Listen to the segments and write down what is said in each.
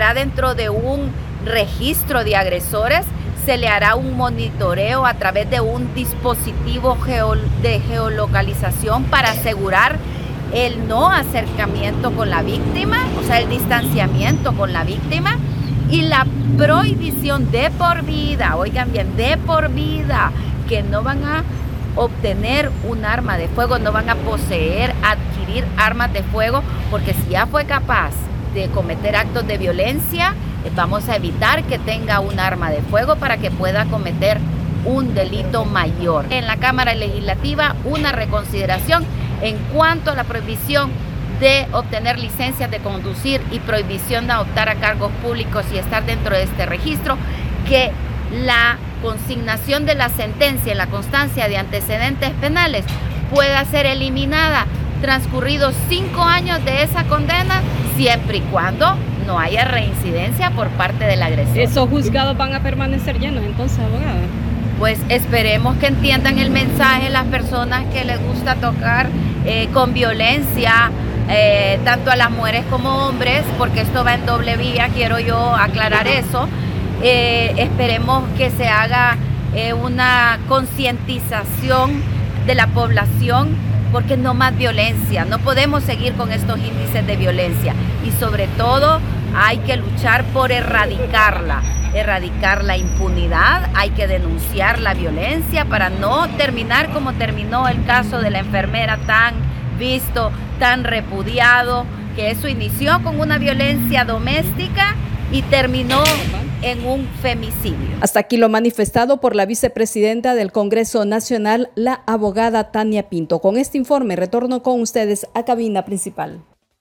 estará dentro de un registro de agresores, se le hará un monitoreo a través de un dispositivo de geolocalización para asegurar el no acercamiento con la víctima, o sea, el distanciamiento con la víctima, y la prohibición de por vida, oigan bien, de por vida, que no van a obtener un arma de fuego, no van a poseer, adquirir armas de fuego, porque si ya fue capaz de cometer actos de violencia, vamos a evitar que tenga un arma de fuego para que pueda cometer un delito mayor. En la Cámara Legislativa, una reconsideración en cuanto a la prohibición de obtener licencias de conducir y prohibición de optar a cargos públicos y estar dentro de este registro, que la consignación de la sentencia en la constancia de antecedentes penales pueda ser eliminada transcurridos 5 años de esa condena, siempre y cuando no haya reincidencia por parte del agresor. ¿Esos juzgados van a permanecer llenos entonces, abogada? Pues esperemos que entiendan el mensaje las personas que les gusta tocar con violencia, tanto a las mujeres como hombres, porque esto va en doble vía, quiero yo aclarar eso. Esperemos que se haga una concientización de la población, porque no más violencia, no podemos seguir con estos índices de violencia, y sobre todo hay que luchar por erradicar la impunidad, hay que denunciar la violencia para no terminar como terminó el caso de la enfermera tan visto, tan repudiado, que eso inició con una violencia doméstica y terminó en un femicidio. Hasta aquí lo manifestado por la vicepresidenta del Congreso Nacional, la abogada Tania Pinto. Con este informe retorno con ustedes a cabina principal.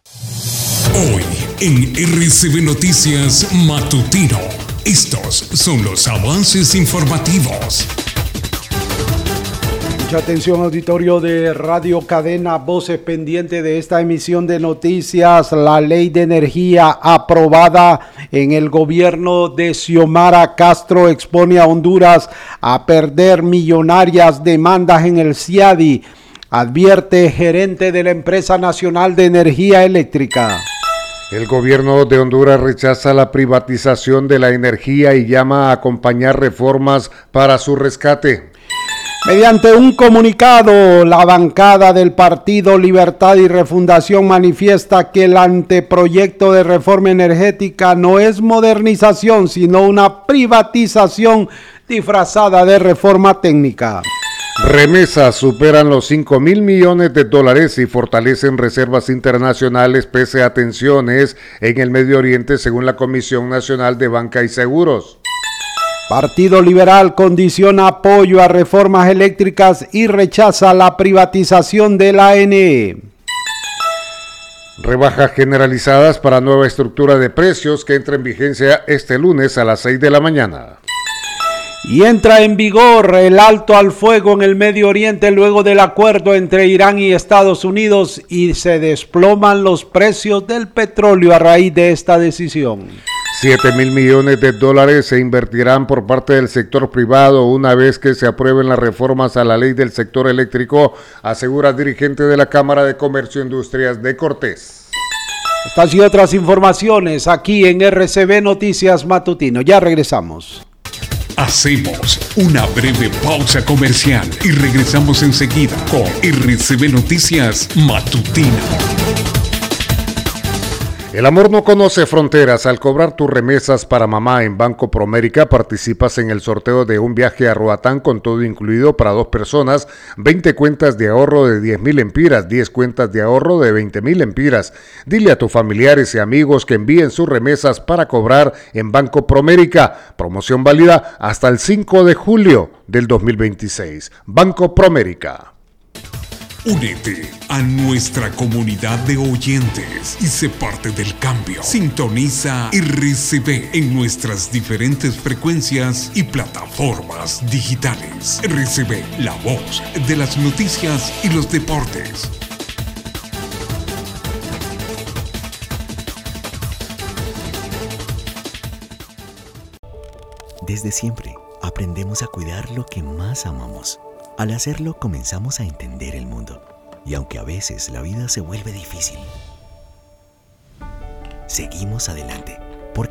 Hoy en RCB Noticias Matutino, estos son los avances informativos. Mucha atención, auditorio de Radio Cadena Voces, pendiente de esta emisión de noticias. La ley de energía aprobada en el gobierno de Xiomara Castro expone a Honduras a perder millonarias demandas en el CIADI, advierte gerente de la Empresa Nacional de Energía Eléctrica. El gobierno de Honduras rechaza la privatización de la energía y llama a acompañar reformas para su rescate. Mediante un comunicado, la bancada del Partido Libertad y Refundación manifiesta que el anteproyecto de reforma energética no es modernización, sino una privatización disfrazada de reforma técnica. Remesas superan los 5.000 millones de dólares y fortalecen reservas internacionales pese a tensiones en el Medio Oriente, según la Comisión Nacional de Banca y Seguros. Partido Liberal condiciona apoyo a reformas eléctricas y rechaza la privatización de la ANE. Rebajas generalizadas para nueva estructura de precios que entra en vigencia este lunes a las 6 de la mañana. Y entra en vigor el alto al fuego en el Medio Oriente luego del acuerdo entre Irán y Estados Unidos, y se desploman los precios del petróleo a raíz de esta decisión. 7.000 millones de dólares se invertirán por parte del sector privado una vez que se aprueben las reformas a la ley del sector eléctrico, asegura dirigente de la Cámara de Comercio e Industrias de Cortés. Estas y otras informaciones aquí en RCB Noticias Matutino. Ya regresamos. Hacemos una breve pausa comercial y regresamos enseguida con RCB Noticias Matutino. El amor no conoce fronteras. Al cobrar tus remesas para mamá en Banco Promérica, participas en el sorteo de un viaje a Roatán con todo incluido para 2 personas, 20 cuentas de ahorro de 10,000 empiras, 10 cuentas de ahorro de 20,000 empiras. Dile a tus familiares y amigos que envíen sus remesas para cobrar en Banco Promérica. Promoción válida hasta el 5 de julio del 2026. Banco Promérica. Únete a nuestra comunidad de oyentes y sé parte del cambio. Sintoniza RCB en nuestras diferentes frecuencias y plataformas digitales. RCB, la voz de las noticias y los deportes. Desde siempre, aprendemos a cuidar lo que más amamos. Al hacerlo, comenzamos a entender el mundo. Y aunque a veces la vida se vuelve difícil, seguimos adelante,